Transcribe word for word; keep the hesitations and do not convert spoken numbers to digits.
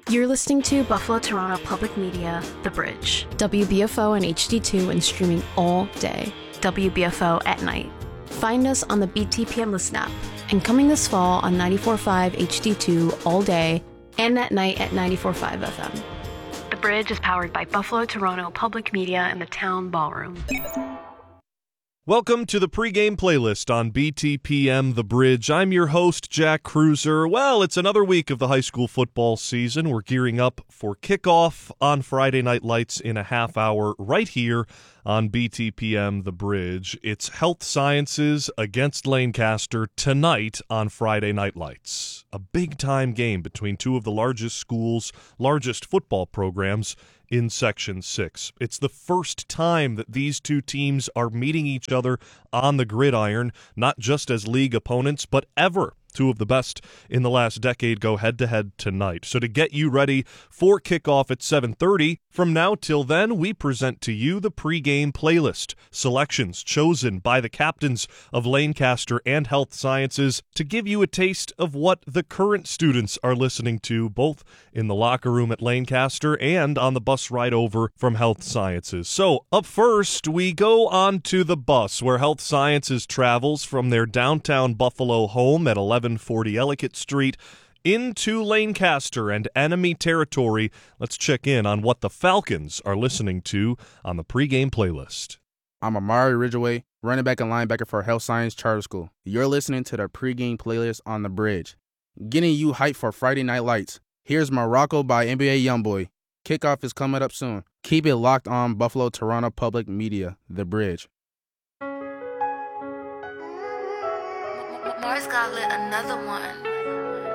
You're listening to Buffalo Toronto Public Media, The Bridge. W B F O and H D two and streaming all day. W B F O at night. Find us on the B T P M Listen app. And coming this fall on ninety-four point five H D two all day and at night at ninety-four point five F M. The Bridge is powered by Buffalo Toronto Public Media and the Town Ballroom. Welcome to the pregame playlist on B T P M The Bridge. I'm your host, Jack Cruiser. Well, it's another week of the high school football season. We're gearing up for kickoff on Friday Night Lights in a half hour right here on B T P M The Bridge. It's Health Sciences against Lancaster tonight on Friday Night Lights. A big-time game between two of the largest schools, largest football programs in Section six. It's the first time that these two teams are meeting each other on the gridiron, not just as league opponents, but ever. Two of the best in the last decade go head-to-head tonight. So to get you ready for kickoff at seven thirty, from now till then, we present to you the pregame playlist, selections chosen by the captains of Lancaster and Health Sciences to give you a taste of what the current students are listening to, both in the locker room at Lancaster and on the bus ride over from Health Sciences. So up first, we go on to the bus where Health Sciences travels from their downtown Buffalo home at eleven forty Ellicott Street into Lancaster and enemy territory. Let's check in on what the Falcons are listening to on the pregame playlist. I'm Amari Ridgeway, running back and linebacker for Health Science Charter School. You're listening to the pregame playlist on The Bridge. Getting you hyped for Friday Night Lights. Here's Morocco by N B A Youngboy. Kickoff is coming up soon. Keep it locked on Buffalo Toronto Public Media, The Bridge. Mars got lit another one.